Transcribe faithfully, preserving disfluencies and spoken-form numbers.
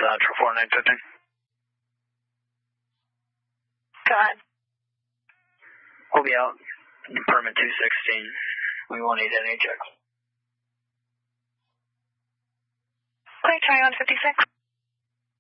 uh, True four nine fifteen. Go ahead. We'll be out. Permit two sixteen. We won't need any checks. Okay, try on fifty-six.